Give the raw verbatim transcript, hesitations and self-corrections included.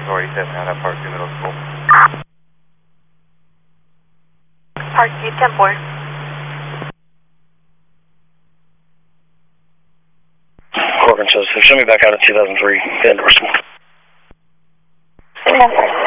forty-seven out of Parkview Middle School. Parkview, ten four. Corbin says, send me back out of two thousand three, endorsement. Yes, sir.